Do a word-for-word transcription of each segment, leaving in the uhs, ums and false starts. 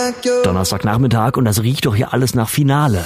Donnerstagnachmittag und das riecht doch hier alles nach Finale.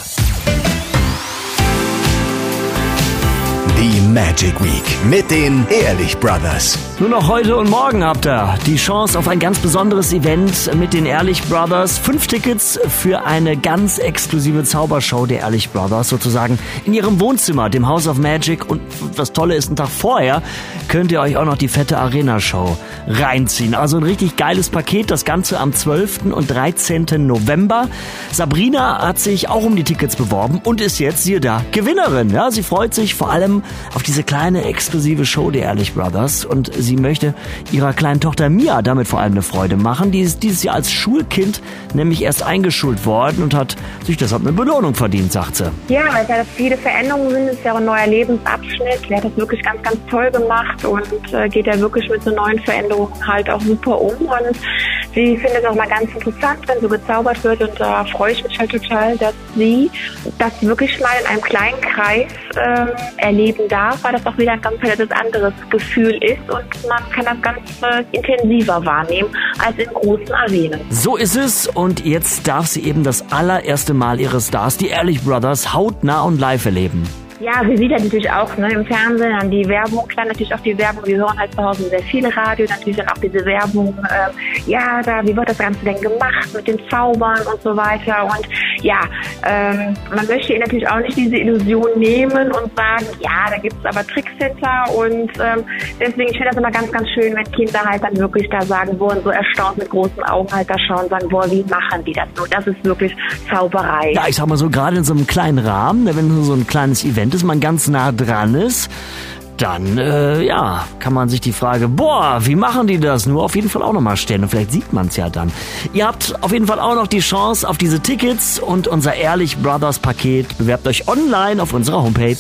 Die Magic Week mit den Ehrlich Brothers. Nur noch heute und morgen habt ihr die Chance auf ein ganz besonderes Event mit den Ehrlich Brothers. Fünf Tickets für eine ganz exklusive Zaubershow der Ehrlich Brothers, sozusagen in ihrem Wohnzimmer, dem House of Magic. Und das Tolle ist, einen Tag vorher könnt ihr euch auch noch die fette Arena-Show reinziehen. Also ein richtig geiles Paket, das Ganze am zwölften und dreizehnten November. Sabrina hat sich auch um die Tickets beworben und ist jetzt, siehe da, Gewinnerin. Ja, sie freut sich vor allem auf diese kleine exklusive Show der Ehrlich Brothers und sie möchte ihrer kleinen Tochter Mia damit vor allem eine Freude machen. Die ist dieses Jahr als Schulkind nämlich erst eingeschult worden und hat sich deshalb eine Belohnung verdient, sagt sie. Ja, weil das viele Veränderungen sind, ist ja ein neuer Lebensabschnitt. Er hat das wirklich ganz, ganz toll gemacht und äh, geht ja wirklich mit so neuen Veränderungen halt auch super um und sie findet es auch mal ganz interessant, wenn so gezaubert wird und da freue ich mich halt total, dass sie das wirklich mal in einem kleinen Kreis äh, erleben darf, weil das auch wieder ein ganz anderes Gefühl ist und man kann das ganz äh, intensiver wahrnehmen als in großen Arenen. So ist es und jetzt darf sie eben das allererste Mal ihre Stars, die Ehrlich Brothers, hautnah und live erleben. Ja, sie sieht ja natürlich auch ne, im Fernsehen dann die Werbung, klar natürlich auch die Werbung, wir hören halt zu Hause sehr viele Radio, natürlich dann auch diese Werbung, äh, ja, da, wie wird das Ganze denn gemacht mit den Zaubern und so weiter und ja, ähm, man möchte ihr natürlich auch nicht diese Illusion nehmen und sagen, ja, da gibt es aber Tricks hinter und ähm, deswegen, ich finde das immer ganz, ganz schön, wenn Kinder halt dann wirklich da sagen, boah, so erstaunt mit großen Augen halt da schauen und sagen, boah, wie machen die das so? Das ist wirklich Zauberei. Ja, ich sag mal so, gerade in so einem kleinen Rahmen, wenn so ein kleines Event ist, man ganz nah dran ist, dann, äh, ja, kann man sich die Frage, boah, wie machen die das? Nur auf jeden Fall auch nochmal stellen und vielleicht sieht man es ja dann. Ihr habt auf jeden Fall auch noch die Chance auf diese Tickets und unser Ehrlich Brothers Paket. Bewerbt euch online auf unserer Homepage.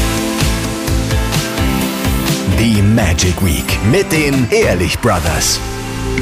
Die Magic Week mit den Ehrlich Brothers.